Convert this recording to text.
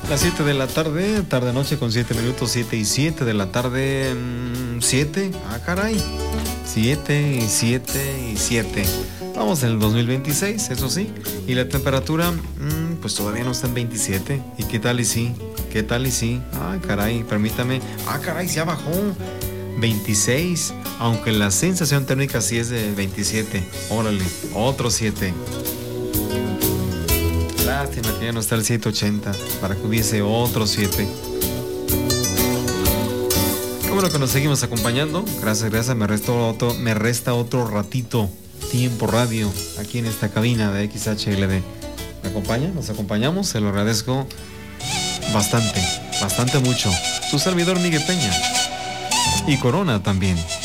Las 7 de la tarde, tarde-noche con 7 minutos, 7 y 7 de la tarde, 7, caray, 7 y 7 y 7. Vamos en el 2026, eso sí, y la temperatura, pues todavía no está en 27. ¿Y qué tal y sí? ¿Qué tal y sí? Ay, caray, permítame. Caray, ya bajó. 26, aunque la sensación térmica sí es de 27. Órale, otro 7. Lástima que ya no está el 780 para que hubiese otro 7. Qué bueno que nos seguimos acompañando. Gracias. Me resta otro ratito. Tiempo radio aquí en esta cabina de XHLD. ¿Me acompaña? ¿Nos acompañamos? Se lo agradezco bastante mucho. Su servidor Miguel Peña. Y Corona también.